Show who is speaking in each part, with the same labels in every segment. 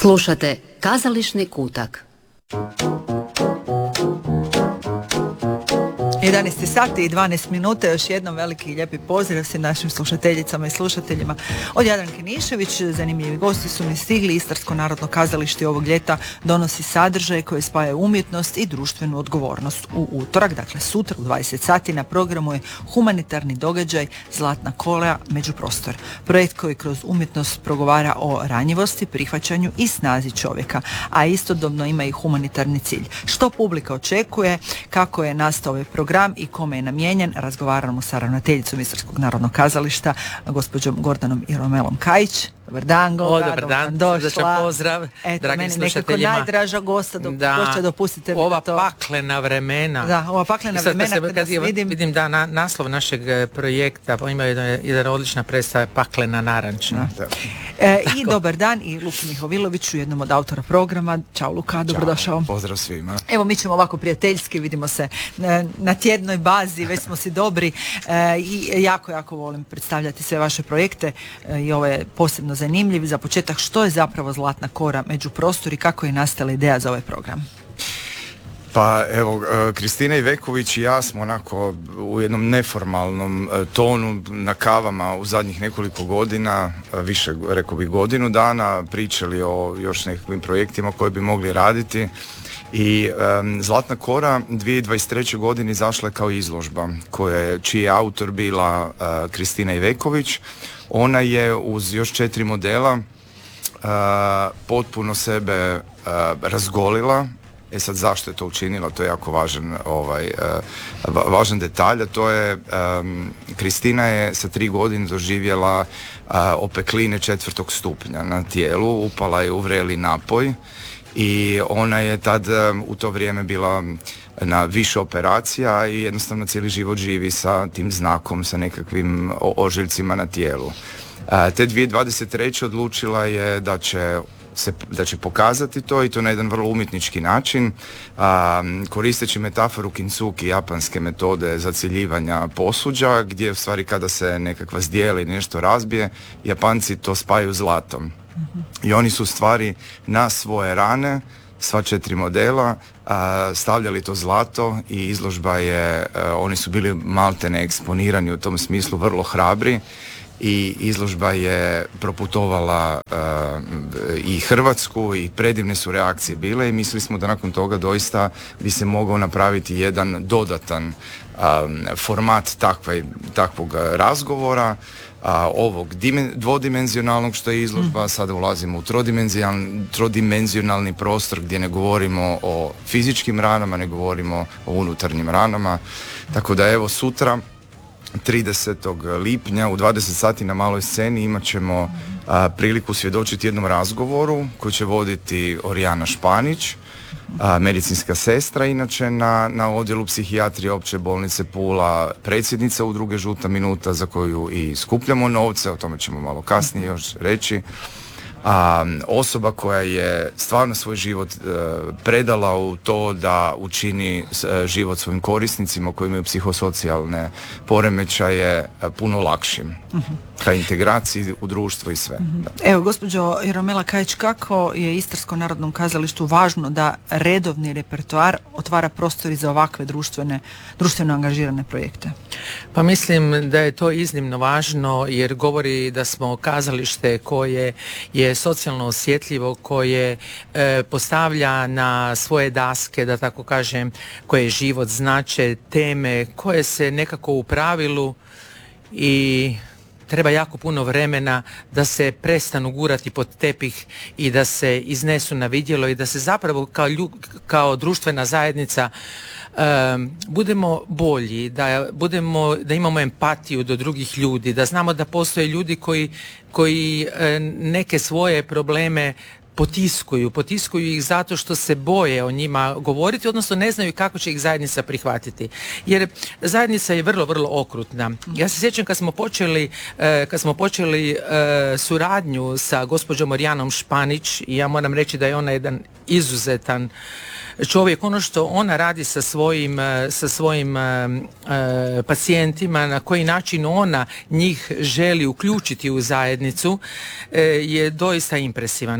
Speaker 1: Slušate Kazališni kutak.
Speaker 2: 11 sati i 12 minuta, još jednom veliki i lijepi pozdrav svim našim slušateljicama i slušateljima od Jadranke Nišević. Zanimljivi gosti su mi stigli. Istarsko narodno kazalište ovog ljeta donosi sadržaje koje spajaju umjetnost i društvenu odgovornost. U utorak, dakle sutra u 20 sati na programu je humanitarni događaj Zlatna kola Međuprostor. Projekt koji kroz umjetnost progovara o ranjivosti, prihvaćanju i snazi čovjeka, a istodobno ima i humanitarni cilj. Što publika očekuje, kako je nastao ovaj program i kome je namijenjen, razgovaramo sa ravnateljicom Istarskog narodnog kazališta, gospođom Gordanom Iromelom Kajić. Dobar dan, Gordan.
Speaker 3: Dobar dan, srdačan pozdrav, dragi slušateljima.
Speaker 2: Nekako najdraža gosta, dopustite mi
Speaker 3: ova paklena vremena.
Speaker 2: Da, ova paklena vremena kada
Speaker 3: vidim da naslov našeg projekta ima jedna odlična predstava, Paklena narančna.
Speaker 2: I dobar dan i Luki Mihoviloviću, jednom od autora programa. Ćao Luka, dobrodošao.
Speaker 4: Pozdrav svima.
Speaker 2: Evo, mi ćemo ovako prijateljski, vidimo se na tjednoj bazi, već smo si dobri i jako volim predstavljati sve vaše projekte i ovo je posebno zanimljiv. Za početak, što je zapravo Zlatna kola Međuprostor i kako je nastala ideja za ovaj program?
Speaker 4: Pa evo, Kristina Iveković i ja smo onako u jednom neformalnom tonu na kavama u zadnjih nekoliko godina, više rekao bih godinu dana, pričali o još nekakvim projektima koje bi mogli raditi. I Zlatna kola 2023. godine izašla je kao izložba čiji je autor bila Kristina Iveković. Ona je uz još 4 modela potpuno sebe razgolila. Sad zašto je to učinila, to je jako važan detalj, a to je Kristina je sa 3 godine doživjela opekline 4. stupnja na tijelu, upala je u vreli napoj i ona je tad u to vrijeme bila na više operacija i jednostavno cijeli život živi sa tim znakom, sa nekakvim ožiljcima na tijelu. Te 2023. odlučila je da će pokazati to i to na jedan vrlo umjetnički način, koristeći metaforu kintsugi, japanske metode zacjeljivanja posuđa, gdje u stvari kada se nekakva zdjela i nešto razbije, Japanci to spajaju zlatom. I oni su u stvari na svoje rane, sva 4 modela, stavljali to zlato i izložba je, oni su bili maltene eksponirani u tom smislu, vrlo hrabri. I izložba je proputovala i Hrvatsku i predivne su reakcije bile i mislili smo da nakon toga doista bi se mogao napraviti jedan dodatan format takvog razgovora, ovog dvodimenzionalnog što je izložba. Sada ulazimo u trodimenzionalni prostor gdje ne govorimo o fizičkim ranama, ne govorimo o unutarnjim ranama. Tako da evo sutra 30. lipnja u 20 sati na maloj sceni imat ćemo priliku svjedočiti jednom razgovoru koji će voditi Orijana Španić, medicinska sestra, inače na odjelu psihijatrije Opće bolnice Pula, predsjednica udruge Žuta minuta za koju i skupljamo novce, o tome ćemo malo kasnije još reći. Osoba koja je stvarno svoj život predala u to da učini život svojim korisnicima koji imaju psihosocijalne poremećaje puno lakšim ka integraciji u društvo i sve.
Speaker 2: Evo, gospođo Iromela Kajić, kako je Istarskom narodnom kazalištu važno da redovni repertoar otvara prostor i za ovakve društveno angažirane projekte?
Speaker 3: Pa mislim da je to iznimno važno jer govori da smo kazalište koje je socijalno osjetljivo, koje postavlja na svoje daske, da tako kažem, koje život znače, teme koje se nekako u pravilu i treba jako puno vremena da se prestanu gurati pod tepih i da se iznesu na vidjelo i da se zapravo kao društvena zajednica budemo bolji, da imamo empatiju do drugih ljudi, da znamo da postoje ljudi koji neke svoje probleme potiskuju ih zato što se boje o njima govoriti, odnosno ne znaju kako će ih zajednica prihvatiti. Jer zajednica je vrlo, vrlo okrutna. Ja se sjećam kad smo počeli suradnju sa gospođom Orijanom Španić i ja moram reći da je ona jedan izuzetan čovjek, ono što ona radi sa svojim pacijentima, na koji način ona njih želi uključiti u zajednicu je doista impresivan. Evo,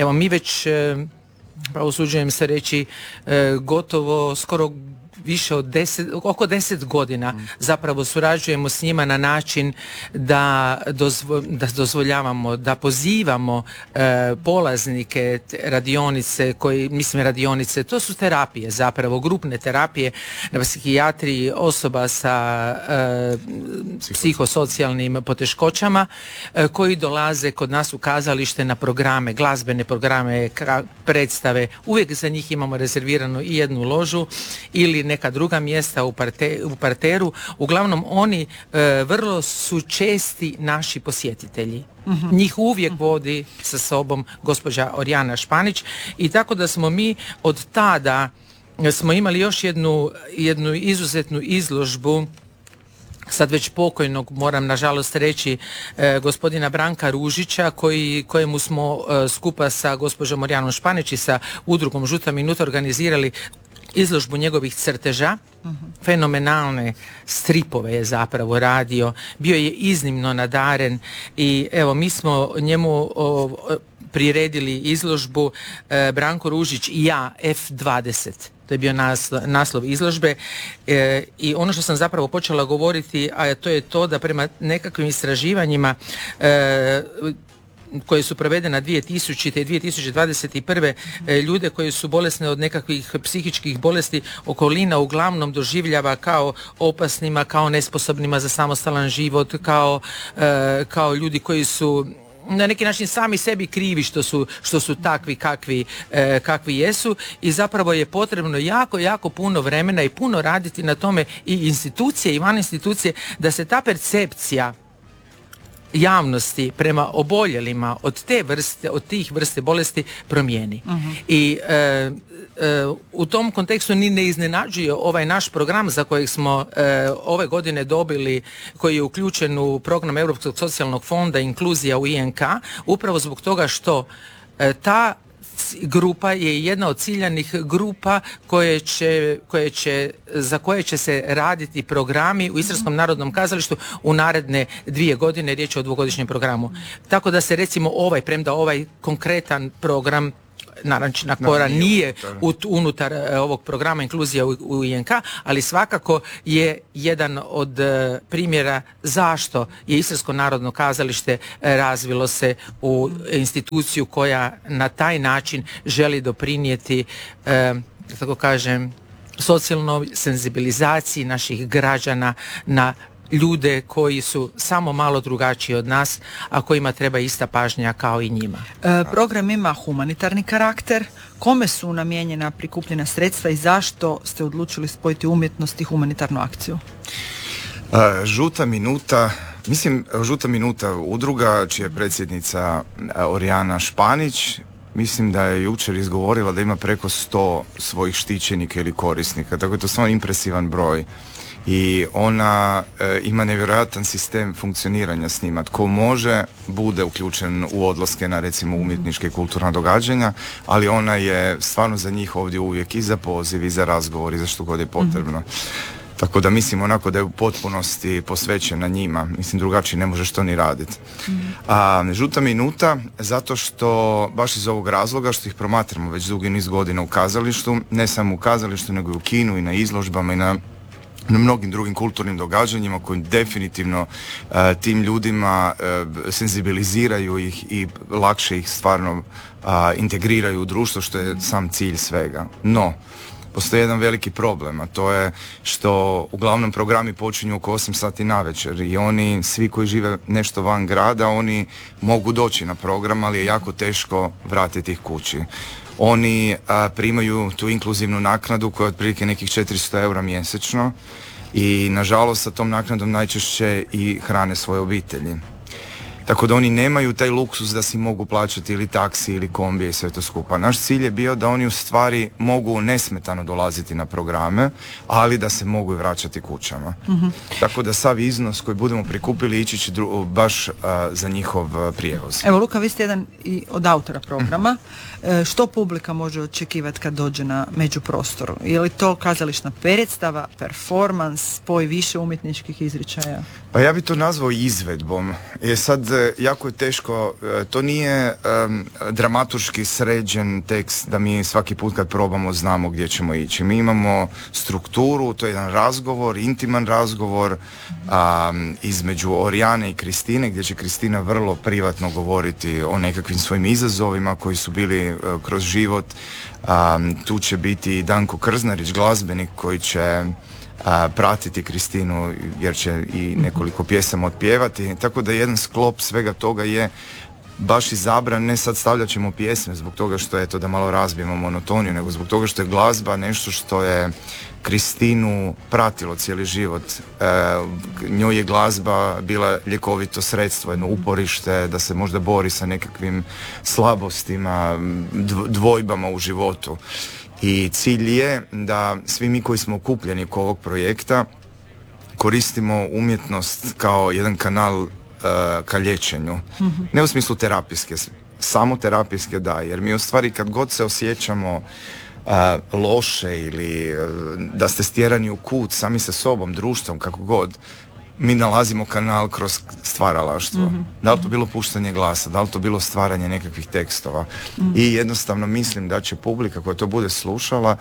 Speaker 3: evo mi već, pa usuđujem se reći, gotovo skoro više od oko 10 godina zapravo surađujemo s njima na način da dozvoljavamo, da pozivamo polaznike radionice, radionice, to su terapije zapravo, grupne terapije na psihijatriji osoba sa psihosocijalnim poteškoćama koji dolaze kod nas u kazalište na programe, glazbene programe, predstave. Uvijek za njih imamo rezervirano i jednu ložu ili neka druga mjesta u parteru. Uglavnom oni vrlo su česti naši posjetitelji. Njih uvijek vodi sa sobom gospođa Orijana Španić i tako da smo mi od tada smo imali još jednu izuzetnu izložbu sad već pokojnog, moram nažalost reći, gospodina Branka Ružića, kojemu smo skupa sa gospođom Orijanom Španić i sa udrugom Žuta minuta organizirali izložbu njegovih crteža. Fenomenalne stripove je zapravo radio, bio je iznimno nadaren i evo mi smo njemu priredili izložbu Branko Ružić i ja F20. To je bio naslov izložbe i ono što sam zapravo počela govoriti, a to je to da prema nekakvim istraživanjima koje su provedena 2000. i 2021. Ljude koji su bolesne od nekakvih psihičkih bolesti okolina uglavnom doživljava kao opasnima, kao nesposobnima za samostalan život, kao ljudi koji su na neki način sami sebi krivi što su takvi kakvi jesu i zapravo je potrebno jako puno vremena i puno raditi na tome i institucije i van institucije da se ta percepcija javnosti prema oboljelima od tih vrste bolesti promijeni. I u tom kontekstu ni ne iznenađuje ovaj naš program za kojeg smo ove godine dobili, koji je uključen u program Europskog socijalnog fonda Inkluzija u INK, upravo zbog toga što ta grupa je jedna od ciljanih grupa za koje će se raditi programi u Istarskom narodnom kazalištu u naredne 2 godine, riječ je o 2-godišnjem programu. Tako da se recimo premda ovaj konkretan program Narančina kora nije unutar ovog programa Inkluzija u INK, ali svakako je jedan od primjera zašto je Istarsko narodno kazalište razvilo se u instituciju koja na taj način želi doprinijeti, tako kažem, socijalnoj senzibilizaciji naših građana na ljude koji su samo malo drugačiji od nas, a kojima treba ista pažnja kao i njima.
Speaker 2: Program ima humanitarni karakter. Kome su namijenjena prikupljena sredstva i zašto ste odlučili spojiti umjetnost i humanitarnu akciju?
Speaker 4: Žuta minuta udruga, čija je predsjednica Orijana Španić, mislim da je jučer izgovorila da ima preko 100 svojih štićenika ili korisnika, tako je to samo impresivan broj. I ona ima nevjerojatan sistem funkcioniranja s njima. Tko može, bude uključen u odlaske na recimo umjetničke i kulturna događanja, ali ona je stvarno za njih ovdje uvijek i za poziv i za razgovor i za što god je potrebno. Tako da mislim onako da je u potpunosti posvećena njima. Mislim, drugačije ne možeš to ni raditi. Žuta minuta, zato što, baš iz ovog razloga što ih promatramo već dugi niz godina u kazalištu, ne samo u kazalištu, nego i u kinu i na izložbama i na mnogim drugim kulturnim događanjima koji definitivno tim ljudima senzibiliziraju ih i lakše ih stvarno integriraju u društvo, što je sam cilj svega. No, postoji jedan veliki problem, a to je što uglavnom programi počinju oko 8 sati navečer i oni, svi koji žive nešto van grada, oni mogu doći na program, ali je jako teško vratiti ih kući. Oni primaju tu inkluzivnu naknadu koja je otprilike nekih 400 eura mjesečno i nažalost sa tom naknadom najčešće i hrane svoje obitelji. Tako da oni nemaju taj luksus da si mogu plaćati ili taksi ili kombije i sve to skupa. Naš cilj je bio da oni u stvari mogu nesmetano dolaziti na programe, ali da se mogu i vraćati kućama. Tako da sav iznos koji budemo prikupili ići će baš za njihov prijevoz.
Speaker 2: Evo Luka, vi ste jedan i od autora programa. Što publika može očekivati kad dođe na međuprostoru? Je li to kazališna predstava, performans, spoj više umjetničkih izričaja?
Speaker 4: Pa ja bi to nazvao izvedbom. Sad jako je teško, to nije dramaturški sređen tekst da mi svaki put kad probamo znamo gdje ćemo ići. Mi imamo strukturu, to je jedan razgovor, intiman razgovor između Orijane i Kristine, gdje će Kristina vrlo privatno govoriti o nekakvim svojim izazovima koji su bili kroz život. Tu će biti Danko Krznarić, glazbenik koji će pratiti Kristinu jer će i nekoliko pjesama otpjevati, tako da jedan sklop svega toga je baš izabran, ne sad stavljat ćemo pjesme zbog toga što je to da malo razbijemo monotoniju, nego zbog toga što je glazba nešto što je Kristinu pratilo cijeli život. Njoj je glazba bila ljekovito sredstvo, jedno uporište da se možda bori sa nekakvim slabostima, dvojbama u životu. I cilj je da svi mi koji smo okupljeni oko ovog projekta koristimo umjetnost kao jedan kanal ka liječenju. Ne u smislu terapijske, samo terapijske da, jer mi u stvari kad god se osjećamo loše ili da ste stjerani u kut sami sa sobom, društvom, kako god, mi nalazimo kanal kroz stvaralaštvo. Da li to bilo puštanje glasa, da li to bilo stvaranje nekakvih tekstova. I jednostavno mislim da će publika koja to bude slušala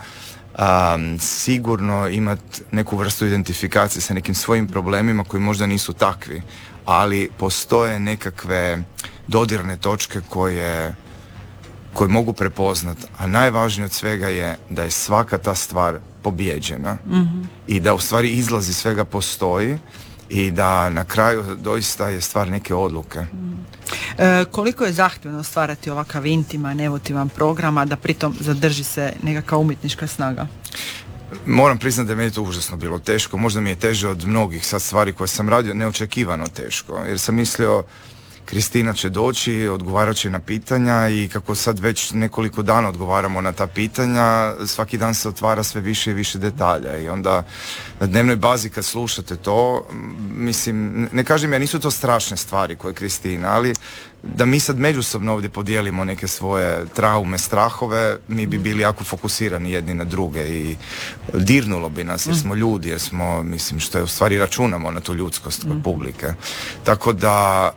Speaker 4: sigurno imati neku vrstu identifikacije sa nekim svojim problemima koji možda nisu takvi, ali postoje nekakve dodirne točke koje mogu prepoznati, a najvažnije od svega je da je svaka ta stvar pobijeđena i da u stvari izlazi svega postoji i da na kraju doista je stvar neke odluke.
Speaker 2: Koliko je zahtjevno stvarati ovakav intiman, emotivan program, a da pritom zadrži se nekakva umjetnička snaga?
Speaker 4: Moram priznati da je meni to užasno bilo teško, možda mi je teže od mnogih sad stvari koje sam radio, neočekivano teško, jer sam mislio Kristina će doći, odgovarat će na pitanja i kako sad već nekoliko dana odgovaramo na ta pitanja, svaki dan se otvara sve više i više detalja i onda na dnevnoj bazi kad slušate to, mislim, ne kažem ja, nisu to strašne stvari koje Kristina, ali da mi sad međusobno ovdje podijelimo neke svoje traume, strahove, mi bi bili jako fokusirani jedni na druge i dirnulo bi nas jer smo ljudi, jer smo, mislim, što je u stvari računamo na tu ljudskost kod publike. Tako da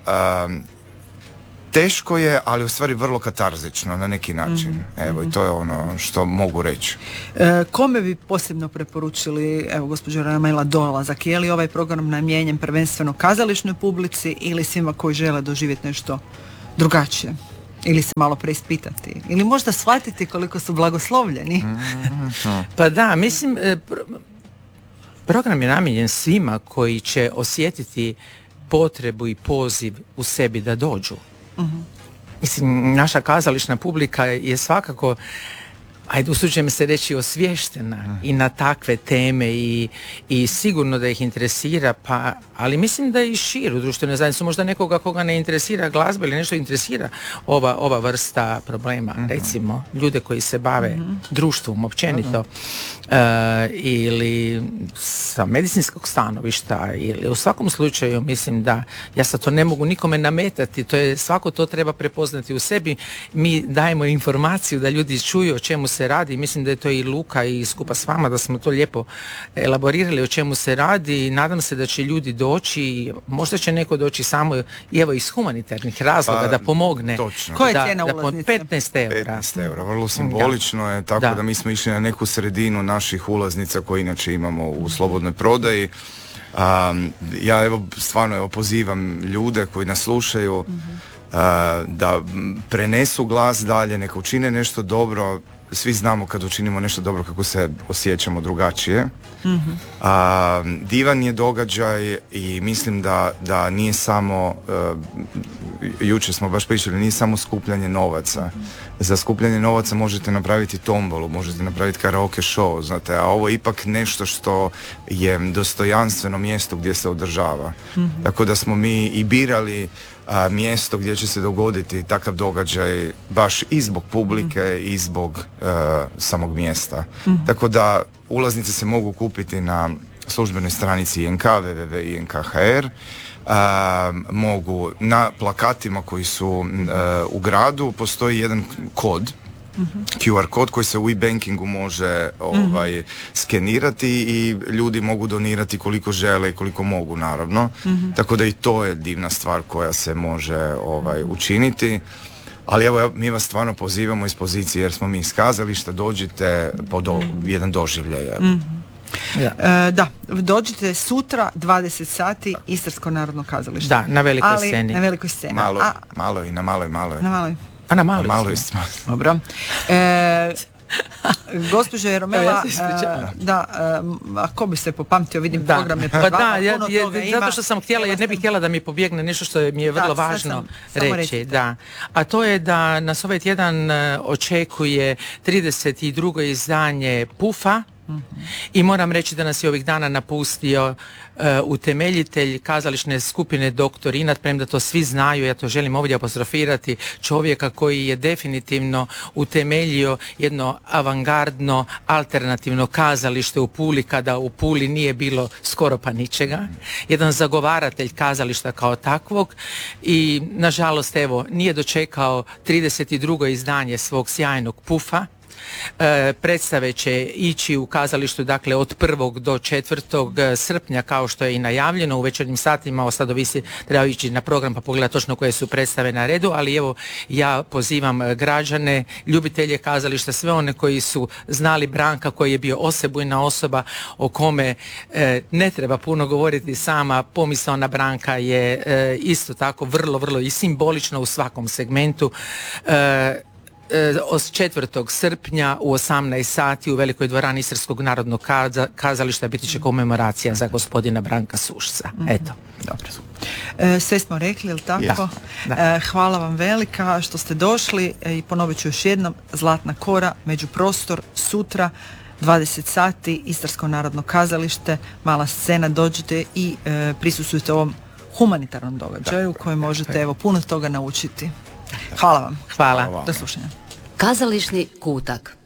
Speaker 4: teško je, ali u stvari vrlo katarzično na neki način. Evo, i to je ono što mogu reći.
Speaker 2: Kome bi posebno preporučili, evo, gospođo Ramela, dolazak? Je li ovaj program namijenjen prvenstveno kazališnoj publici ili svima koji žele doživjeti nešto drugačije? Ili se malo preispitati? Ili možda shvatiti koliko su blagoslovljeni?
Speaker 3: Pa da, mislim, program je namijenjen svima koji će osjetiti potrebu i poziv u sebi da dođu. Mislim, naša kazališna publika je svakako, ajde, usuđujem se reći, osviještena i na takve teme i sigurno da ih interesira, pa, ali mislim da i širu društvene zajednice, možda nekoga koga ne interesira glazba ili nešto interesira ova vrsta problema, recimo ljude koji se bave društvom općenito ili sa medicinskog stanovišta ili u svakom slučaju mislim da ja sad to ne mogu nikome nametati, to je, svako to treba prepoznati u sebi, mi dajemo informaciju da ljudi čuju o čemu se radi, mislim da je to i Luka i skupa s vama da smo to lijepo elaborirali o čemu se radi i nadam se da će ljudi doći, možda će neko doći samo i evo iz humanitarnih razloga da pomogne.
Speaker 4: Točno.
Speaker 2: Koja je cijena ulaznice?
Speaker 3: 15 eura.
Speaker 4: 15 eura, vrlo simbolično je, tako da mi smo išli na neku sredinu naših ulaznica koje inače imamo u slobodnoj prodaji. Ja evo stvarno pozivam ljude koji nas slušaju da prenesu glas dalje, neka učine nešto dobro. Svi znamo kad učinimo nešto dobro kako se osjećamo drugačije. Divan je događaj i mislim da nije samo, jučer smo baš pričali, nije samo skupljanje novaca. Za skupljanje novaca možete napraviti tombolu, možete napraviti karaoke show, znate, a ovo je ipak nešto što je dostojanstveno mjesto gdje se održava. Tako da smo mi i birali mjesto gdje će se dogoditi takav događaj baš i zbog publike i zbog samog mjesta. Tako da ulaznice se mogu kupiti na službenoj stranici INK, www.ink.hr, mogu na plakatima koji su u gradu, postoji jedan kod QR kod koji se u e-bankingu može skenirati i ljudi mogu donirati koliko žele i koliko mogu, naravno. Tako da i to je divna stvar koja se može učiniti. Ali evo, mi vas stvarno pozivamo iz pozicije, jer smo mi iz kazališta, dođite po jedan doživljaj.
Speaker 2: Da, dođite sutra 20 sati Istarsko narodno kazalište.
Speaker 3: Da, na velikoj sceni.
Speaker 2: Na velikoj sceni.
Speaker 4: Malo i na maloj.
Speaker 2: Na maloj. Dobro. Gospođo Jeromela, ako bi se popamtio, vidim program je pred vama, puno toga ima.
Speaker 3: Zato što sam htjela, jer ne bih htjela da mi pobjegne nešto što mi je vrlo važno reći. Da. A to je da nas ovaj tjedan očekuje 32. izdanje Pufa. I moram reći da nas je ovih dana napustio utemeljitelj kazališne skupine Dr. Inat, premda to svi znaju, ja to želim ovdje apostrofirati, čovjeka koji je definitivno utemeljio jedno avangardno alternativno kazalište u Puli, kada u Puli nije bilo skoro pa ničega, jedan zagovaratelj kazališta kao takvog i nažalost evo nije dočekao 32. izdanje svog sjajnog Pufa. Predstave će ići u kazalištu dakle od 1. do 4. srpnja kao što je i najavljeno u večernjim satima. Sad ovisi, treba ići na program pa pogledati točno koje su predstave na redu, ali evo ja pozivam građane, ljubitelje kazališta, sve one koji su znali Branka, koji je bio osebujna osoba o kome ne treba puno govoriti, sama pomisao na Branka je isto tako vrlo i simbolična u svakom segmentu. Od 4. srpnja u 18 sati u velikoj dvorani Istarskog narodnog kazališta biti će komemoracija za gospodina Branka Sušca. Eto.
Speaker 2: Dobro. Sve smo rekli, je li tako?
Speaker 3: Da.
Speaker 2: Hvala vam velika što ste došli i ponovit ću još jednom, Zlatna kora, Međuprostor, sutra 20 sati, Istarsko narodno kazalište, mala scena, dođite i prisustvujte ovom humanitarnom događaju u kojem možete evo puno toga naučiti. Hvala vam.
Speaker 3: Hvala.
Speaker 2: Do slušanja.
Speaker 1: Kazališni kutak.